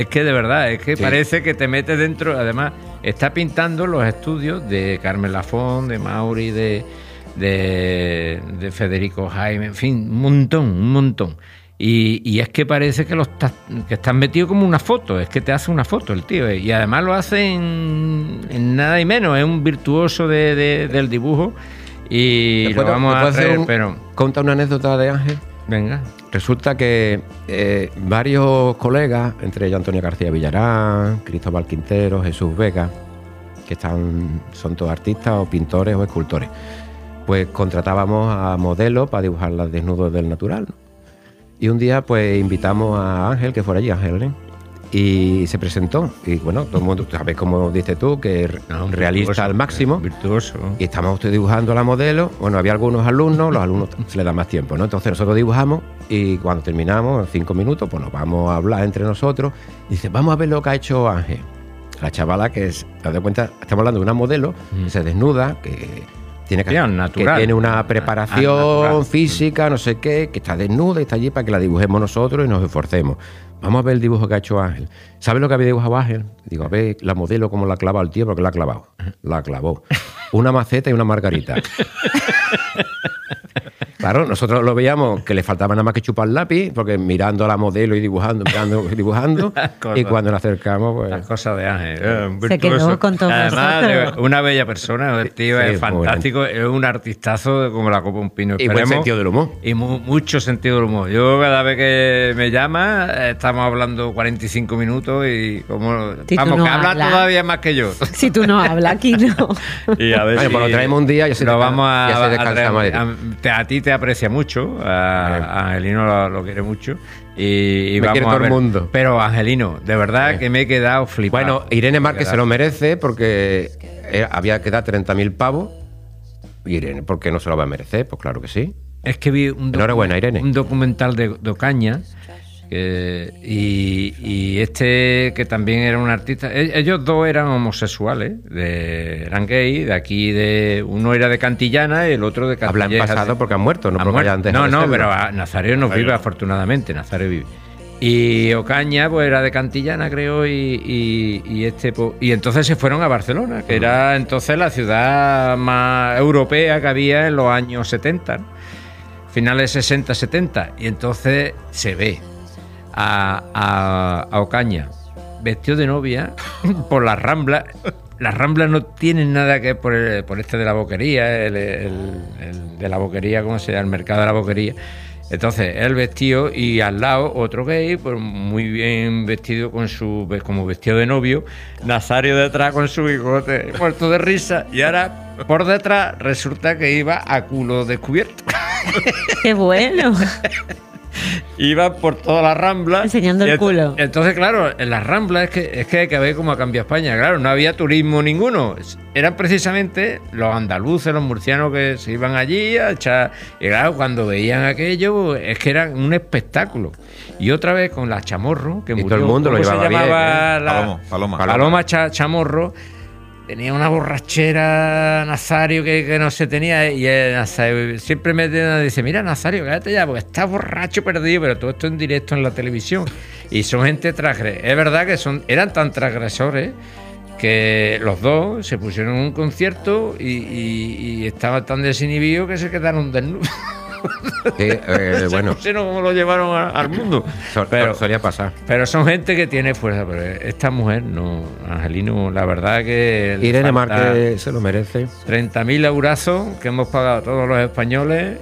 Es que de verdad, es que parece que te metes dentro. Además, está pintando los estudios de Carmen Lafón, de Mauri, de Federico Jaime, en fin, un montón. Y es que parece que estás metido como una foto, es que te hace una foto el tío. Y además lo hace en nada y menos, es un virtuoso del dibujo. Y lo vamos a traer, pero... Conta una anécdota de Ángel. Venga. Resulta que varios colegas, entre ellos Antonio García Villarán, Cristóbal Quintero, Jesús Vega, que son todos artistas o pintores o escultores, pues contratábamos a modelos para dibujar los desnudos del natural, ¿no? Y un día pues invitamos a Ángel, que fuera allí, Ángel, ¿eh? Y se presentó. Y bueno, todo el mundo, sabes como dices tú, que es realista al máximo. Virtuoso. Y estábamos dibujando a la modelo. Bueno, había algunos alumnos, los alumnos se les da más tiempo, ¿no? Entonces nosotros dibujamos y cuando terminamos, en 5 minutos, pues nos vamos a hablar entre nosotros. Y dice, vamos a ver lo que ha hecho Ángel. La chavala que es, te das cuenta, estamos hablando de una modelo que se desnuda, que tiene una preparación física, no sé qué, que está desnuda y está allí para que la dibujemos nosotros y nos esforcemos. Vamos a ver el dibujo que ha hecho Ángel. ¿Sabes lo que había dibujado Ángel? Digo, a ver, la modelo cómo la ha clavado el tío, porque la ha clavado. La clavó. Una maceta y una margarita. Claro, nosotros lo veíamos que le faltaba nada más que chupar el lápiz, porque mirando a la modelo y dibujando, y cuando nos acercamos, pues... Las cosas de Ángel. Se quedó con todo. Además, una bella persona, el tío es fantástico, es un artistazo como la copa un pino. Y buen sentido del humor. Y mucho sentido del humor. Yo cada vez que me llama, estamos hablando 45 minutos y como... Si vamos, no que habla todavía más que yo. Si tú no hablas, aquí no. Y a ver bueno, pues lo traemos un día y lo vamos a ti te aprecia mucho, a Angelino lo quiere mucho y me vamos quiere todo a ver. El mundo. Pero Angelino, de verdad que me he quedado flipado. Bueno, Irene Márquez se lo merece porque había que dar 30.000 pavos. Y Irene, ¿por qué no se lo va a merecer? Pues claro que sí. Es que vi Enhorabuena, Irene. un documental de Ocaña y este que también era un artista. Ellos dos eran homosexuales, eran gay, de aquí uno era de Cantillana y el otro de Cantillana. Hablan pasado porque han muerto, no porque hayan dejado de No, serlo. pero Nazario no vive, afortunadamente, Nazario vive. Y Ocaña pues era de Cantillana, creo, y entonces se fueron a Barcelona, que era entonces la ciudad más europea que había en los años 70, ¿no? Finales 60-70, y entonces se ve a Ocaña vestido de novia por las Ramblas. Las Ramblas no tienen nada que ver por este de la Boquería, el de la Boquería, ¿cómo se llama? El mercado de la Boquería. Entonces, él vestido y al lado otro gay, pues muy bien vestido como vestido de novio, Nazario detrás con su bigote, muerto de risa, y ahora por detrás resulta que iba a culo descubierto. ¡Qué bueno! Iba por toda la Rambla enseñando el culo. Entonces, claro, en las Ramblas es que hay que ver cómo ha cambiado España. Claro, no había turismo ninguno. Eran precisamente los andaluces, los murcianos que se iban allí a echar. Y claro, cuando veían aquello, es que era un espectáculo. Y otra vez con la Chamorro, que y murió, todo el mundo lo llevaba bien. Paloma Chamorro. Tenía una borrachera Nazario que no se tenía, y Nazario siempre me dice, mira Nazario, cállate ya, porque estás borracho perdido, pero todo esto en directo en la televisión. Y son gente transgresora. Es verdad que eran tan transgresores que los dos se pusieron en un concierto y estaban tan desinhibidos que se quedaron desnudos. Sí, bueno. No sé cómo lo llevaron al mundo. Solía pasar. Pero son gente que tiene fuerza. Pero esta mujer, no, Angelino, la verdad que... Irene Márquez se lo merece. 30.000 eurazos que hemos pagado todos los españoles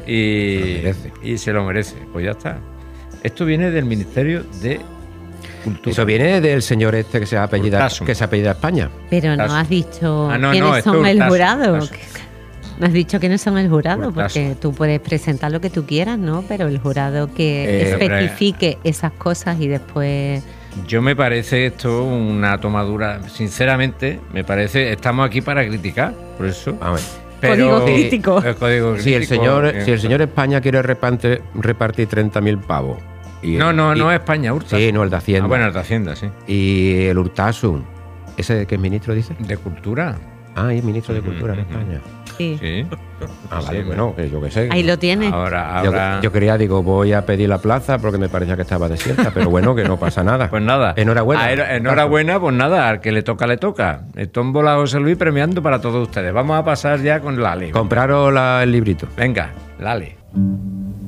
y se lo merece. Pues ya está. Esto viene del Ministerio de Cultura. Eso viene del señor este que se apellida España. Pero no has dicho no, quiénes son el jurado. Tasso. No has dicho quiénes son el jurado, porque tú puedes presentar lo que tú quieras, ¿no? Pero el jurado que especifique esas cosas y después... Yo me parece esto una tomadura, sinceramente, me parece, estamos aquí para criticar, por eso. Código crítico. El código crítico. Si el señor España quiere repartir 30.000 pavos. No es España, Urtasun. Sí, no, el de Hacienda. Bueno, el de Hacienda, sí. Y el Urtasun, ¿ese de qué es ministro, dice? De Cultura. Es ministro de Cultura en España. Sí. Ah, vale, bueno, yo qué sé. Ahí lo tienes. Ahora... Yo quería, voy a pedir la plaza porque me parecía que estaba desierta, pero bueno, que no pasa nada. Pues nada. Enhorabuena. Enhorabuena, pues nada, al que le toca, le toca. El tómbola José Luis premiando para todos ustedes. Vamos a pasar ya con Lali. Compraros el librito. Venga, Lali.